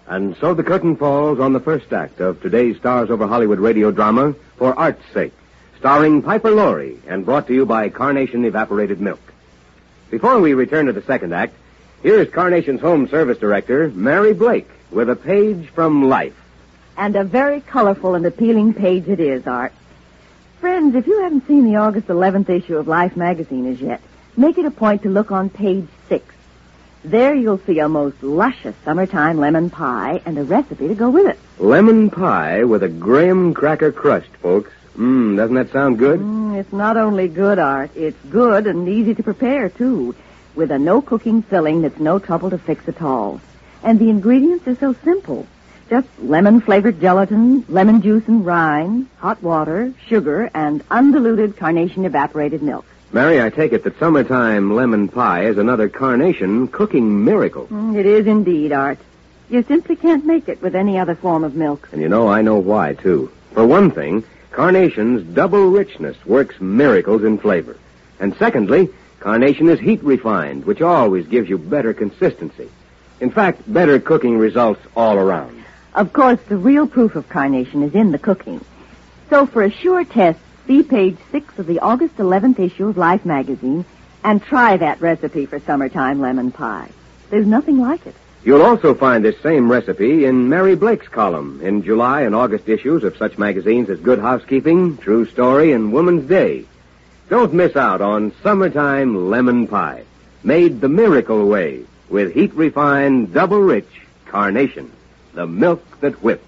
And so the curtain falls on the first act of today's Stars Over Hollywood radio drama, For Art's Sake, starring Piper Laurie and brought to you by Carnation Evaporated Milk. Before we return to the second act, here is Carnation's Home Service Director, Mary Blake, with a page from Life. And a very colorful and appealing page it is, Art. Friends, if you haven't seen the August 11th issue of Life magazine as yet, make it a point to look on page 6. There you'll see a most luscious summertime lemon pie and a recipe to go with it. Lemon pie with a graham cracker crust, folks. Doesn't that sound good? It's not only good, Art. It's good and easy to prepare, too, with a no-cooking filling that's no trouble to fix at all. And the ingredients are so simple. Just lemon-flavored gelatin, lemon juice and rind, hot water, sugar, and undiluted Carnation evaporated milk. Mary, I take it that summertime lemon pie is another Carnation cooking miracle. It is indeed, Art. You simply can't make it with any other form of milk. And you know, I know why, too. For one thing, Carnation's double richness works miracles in flavor. And secondly, Carnation is heat refined, which always gives you better consistency. In fact, better cooking results all around. Of course, the real proof of Carnation is in the cooking. So for a sure test, see page 6 of the August 11th issue of Life magazine and try that recipe for summertime lemon pie. There's nothing like it. You'll also find this same recipe in Mary Blake's column in July and August issues of such magazines as Good Housekeeping, True Story, and Woman's Day. Don't miss out on summertime lemon pie, made the miracle way with heat-refined, double-rich Carnation, the milk that whips.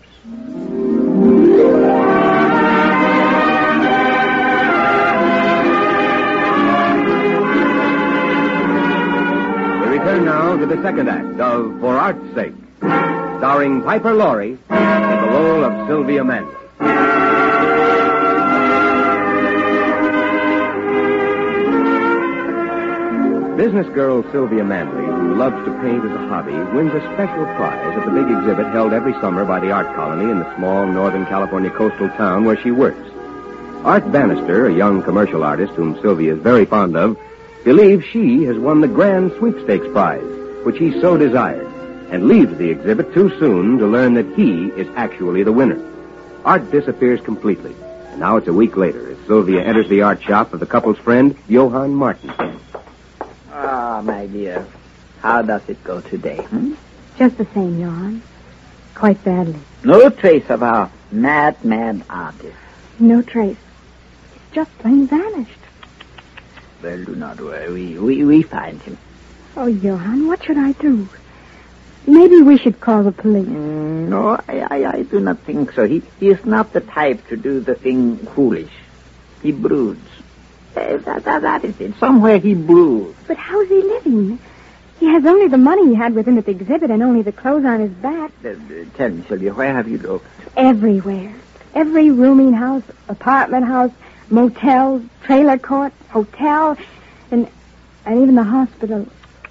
Return now to the second act of For Art's Sake, starring Piper Laurie in the role of Sylvia Manley. Business girl Sylvia Manley, who loves to paint as a hobby, wins a special prize at the big exhibit held every summer by the Art Colony in the small Northern California coastal town where she works. Art Bannister, a young commercial artist whom Sylvia is very fond of, believes she has won the grand sweepstakes prize, which he so desired, and leaves the exhibit too soon to learn that he is actually the winner. Art disappears completely, and now it's a week later as Sylvia enters the art shop of the couple's friend, Johann Martin. My dear, how does it go today? Just the same, Johann. Quite badly. No trace of our mad artist. No trace. He's just plain vanished. Well, do not worry. We find him. Oh, Johann, what should I do? Maybe we should call the police. No, I do not think so. He is not the type to do the thing foolish. He broods. That is it. Somewhere he broods. But how's he living? He has only the money he had with him at the exhibit and only the clothes on his back. Tell me, Sylvia, where have you looked? Everywhere. Every rooming house, apartment house, motel, trailer court, hotel, and even the hospital.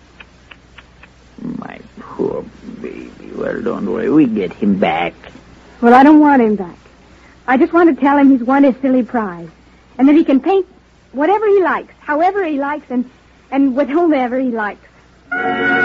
My poor baby. Well, don't worry. We get him back. Well, I don't want him back. I just want to tell him he's won his silly prize. And that he can paint whatever he likes, however he likes, and with whomever he likes.